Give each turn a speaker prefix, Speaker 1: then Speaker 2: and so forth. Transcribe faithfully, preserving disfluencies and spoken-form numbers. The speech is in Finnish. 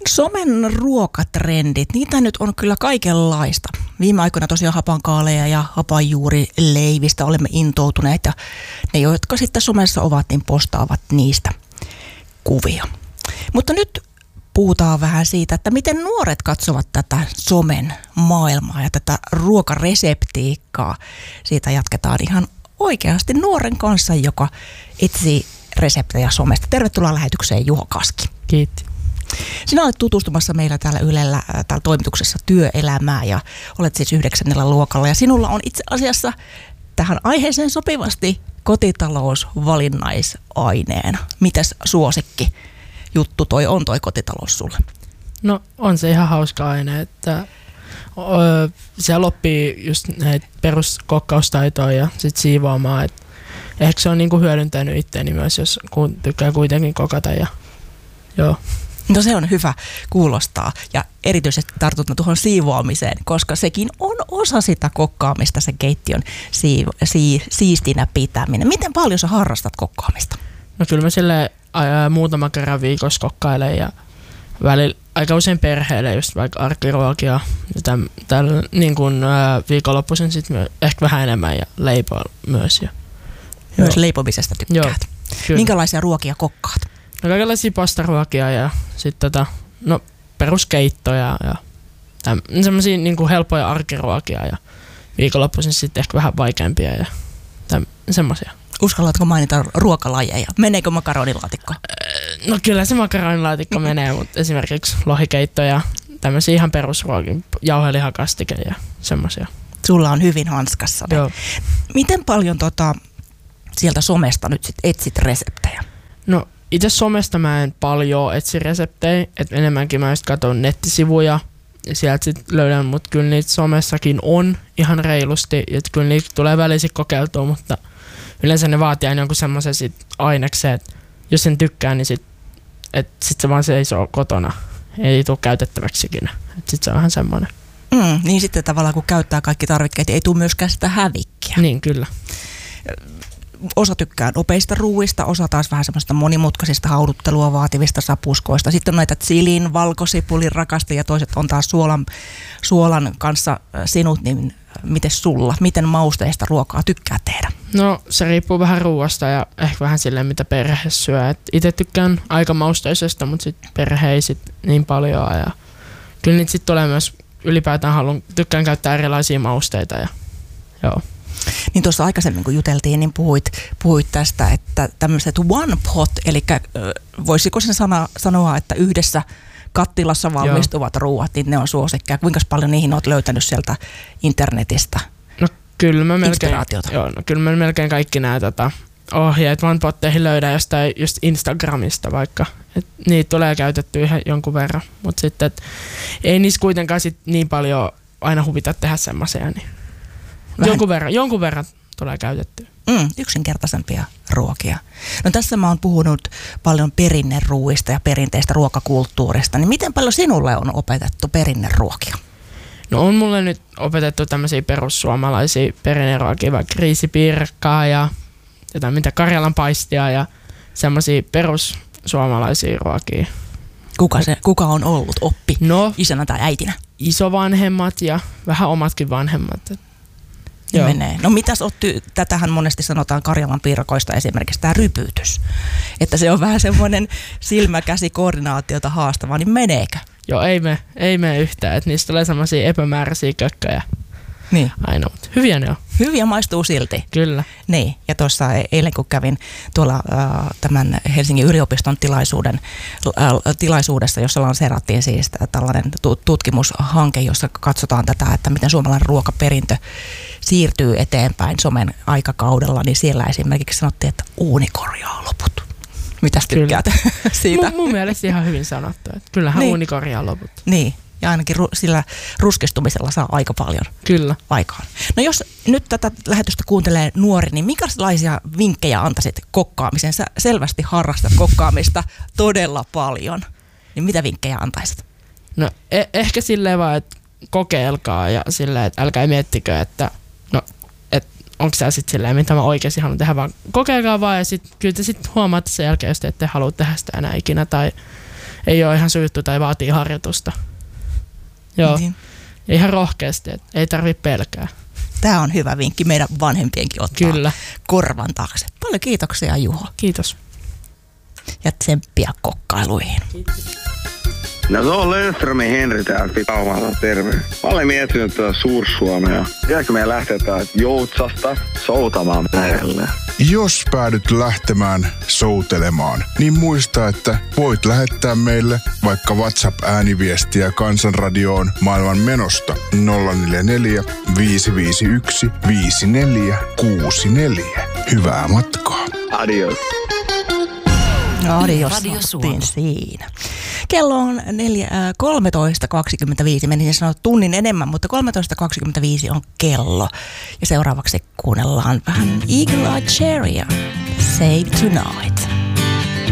Speaker 1: Somen ruokatrendit, niitä nyt on kyllä kaikenlaista. Viime aikoina tosiaan hapankaaleja ja hapanjuurileivistä olemme intoutuneet ja ne, jotka sitten somessa ovat, niin postaavat niistä kuvia. Mutta nyt puhutaan vähän siitä, että miten nuoret katsovat tätä somen maailmaa ja tätä ruokareseptiikkaa. Siitä jatketaan ihan oikeasti nuoren kanssa, joka etsii reseptejä somesta. Tervetuloa lähetykseen, Juho Kaski.
Speaker 2: Kiitti.
Speaker 1: Sinä olet tutustumassa meillä täällä Ylellä, täällä toimituksessa työelämää ja olet siis yhdeksännellä luokalla. Ja sinulla on itse asiassa tähän aiheeseen sopivasti kotitalous valinnaisaineena. Mitäs suosikki juttu toi on toi kotitalous sulle?
Speaker 2: No on se ihan hauska aine, että öö, siellä oppii just näitä peruskokkaustaitoja ja sit siivoamaan. Et ehkä se on niinku hyödyntänyt itteeni myös, jos tykkää kuitenkin kokata ja joo.
Speaker 1: No se on hyvä kuulostaa ja erityisesti tartut tuohon siivoamiseen, koska sekin on osa sitä kokkaamista, se keittiön siivo, sii, siistinä pitäminen. Miten paljon sä harrastat kokkaamista?
Speaker 2: No kyllä mä silleen ää, muutama kerran viikossa kokkailen ja välillä aika usein perheelle just vaikka arkiruokia. Täm, täl, niin kuin ää, viikonloppuisin sitten ehkä vähän enemmän ja leipoa myös. Ja,
Speaker 1: myös leipomisesta tykkäät.
Speaker 2: Joo,
Speaker 1: minkälaisia ruokia kokkaat?
Speaker 2: No kaikenlaisia pastaruokia ja sitten tota, no peruskeittoja ja semmoisia niinku helppoja arkiruokia ja viikonloppuisin sitten ehkä vähän vaikeampia ja semmoisia.
Speaker 1: Uskallatko mainita ruokalajeja? Meneekö makaronilaatikko?
Speaker 2: No kyllä se makaronilaatikko menee, mutta esimerkiksi lohikeitto ja tämmöisiä ihan perusruokia, jauhelihakastike ja semmoisia.
Speaker 1: Sulla on hyvin hanskassa.
Speaker 2: Joo.
Speaker 1: Miten paljon tota, sieltä somesta nyt sit etsit reseptejä?
Speaker 2: No itse somesta mä en paljon etsi reseptejä, että enemmänkin mä just katson nettisivuja ja sieltä sit löydän, mutta kyllä niitä somessakin on ihan reilusti, että kyllä niitä tulee välisin kokeiltua, mutta yleensä ne vaatii aina jonkun semmoisen sit ainekseen, että jos sen tykkää, niin sit, et sit se vaan seisoo kotona, ei tule käytettäväksi ikinä, että sit se on ihan semmoinen.
Speaker 1: Mm, niin sitten tavallaan kun käyttää kaikki tarvikkeet, ei tule myöskään sitä hävikkiä.
Speaker 2: Niin kyllä.
Speaker 1: Osa tykkää nopeista ruuista, osa taas vähän semmoista monimutkaisista hauduttelua vaativista sapuskoista. Sitten on näitä chilin, valkosipulin rakastajia ja toiset on taas suolan, suolan kanssa sinut, niin miten sulla? Miten mausteista ruokaa tykkää tehdä?
Speaker 2: No se riippuu vähän ruuasta ja ehkä vähän silleen mitä perhe syö. Itse tykkään aika mausteisesta, mutta sitten perhe ei sit niin paljon. Ja kyllä niitä sitten tulee myös ylipäätään haluan, tykkään käyttää erilaisia mausteita ja joo.
Speaker 1: Niin tuossa aikaisemmin kun juteltiin, niin puhuit, puhuit tästä, että tämmöiset one pot, eli voisiko sen sana, sanoa, että yhdessä kattilassa valmistuvat Joo. ruuat, niin ne on suosikkia. Kuinka paljon niihin olet löytänyt sieltä internetistä
Speaker 2: no, kyllä mä melkein,
Speaker 1: inspiraatiota?
Speaker 2: Joo, no kyllä mä melkein kaikki nämä tota, ohjeet one potteihin löydän jostain just Instagramista vaikka. Et niitä tulee käytetty ihan jonkun verran, mutta sitten et, ei niissä kuitenkaan sit niin paljon aina huvita tehdä semmoisia, niin Jonkun verran, jonkun verran tulee käytettyä.
Speaker 1: Mm, yksinkertaisempia ruokia. No tässä mä oon puhunut paljon perinneruuista ja perinteistä ruokakulttuurista. Niin miten paljon sinulle on opetettu perinneruokia?
Speaker 2: No on mulle nyt opetettu tämmöisiä perussuomalaisia perinneruokia, vaikka riisipiirakkaa ja jotain mitä Karjalan paistia ja semmoisia perussuomalaisia ruokia.
Speaker 1: Kuka, se, kuka on ollut oppi?
Speaker 2: No,
Speaker 1: isänä tai äitinä?
Speaker 2: Isovanhemmat ja vähän omatkin vanhemmat.
Speaker 1: Menee. No mitäs Otty, tätähän monesti sanotaan Karjalan piirakoista esimerkiksi tämä rypytys, että se on vähän semmoinen silmäkäsikoordinaatiota haastava, niin meneekö?
Speaker 2: Joo, ei me, ei me yhtään, että niistä tulee semmoisia epämääräisiä kökköjä
Speaker 1: niin.
Speaker 2: Aina, mutta hyviä ne on.
Speaker 1: Hyviä maistuu silti.
Speaker 2: Kyllä.
Speaker 1: Niin, ja tuossa eilen kun kävin tuolla äh, tämän Helsingin yliopiston tilaisuuden, äh, tilaisuudessa, jossa lanseerattiin siis tällainen tutkimushanke, jossa katsotaan tätä, että miten suomalainen ruokaperintö siirtyy eteenpäin somen aikakaudella, niin siellä esimerkiksi sanottiin, että uuni korjaa loput. Mitäs tykkäät siitä?
Speaker 2: Mun, mun mielestä ihan hyvin sanottu, että kyllähän niin. Uuni korjaa loput.
Speaker 1: Niin. Ja ainakin ru- sillä ruskestumisella saa aika paljon
Speaker 2: Kyllä.
Speaker 1: aikaan. No jos nyt tätä lähetystä kuuntelee nuori, niin minkälaisia vinkkejä antaisit kokkaamiseen? Sä selvästi harrastat kokkaamista todella paljon. Niin mitä vinkkejä antaisit?
Speaker 2: No e- ehkä silleen vaan, että kokeilkaa ja silleen, että älkää miettikö, että no, et onko se sitten silleen, mitä mä oikeasti haluan tehdä, vaan kokeilkaa vaan ja sitten kyllä te sitten huomaatte sen jälkeen, jos te ette halua tehdä sitä enää ikinä tai ei ole ihan syytty tai vaatii harjoitusta. Joo, niin. Ihan rohkeasti, että ei tarvitse pelkää.
Speaker 1: Tämä on hyvä vinkki meidän vanhempienkin ottaa
Speaker 2: Kyllä.
Speaker 1: korvan taakse. Paljon kiitoksia, Juho.
Speaker 2: Kiitos.
Speaker 1: Ja tsemppiä kokkailuihin.
Speaker 2: Kiitos.
Speaker 3: No se on Lönnströmin Henri täältä Pitaumalta, terve. Mä olen miettinyt tätä Suur-Suomea. Pitääkö meidän lähteä täältä Joutsasta soutamaan merelle?
Speaker 4: Jos päädyt lähtemään soutelemaan, niin muista, että voit lähettää meille vaikka WhatsApp-ääniviestiä Kansanradioon maailman menosta nolla neljä neljä, viisi viisi yksi, viisi neljä kuusi neljä. Hyvää matkaa.
Speaker 3: Adios.
Speaker 1: Adios, sanottiin siinä. Kello on kolmetoista kaksikymmentäviisi, menisin sanoa tunnin enemmän, mutta kolmetoista kaksikymmentäviisi on kello. Ja seuraavaksi kuunnellaan vähän Eagle Eye Cherrya, Save Tonight.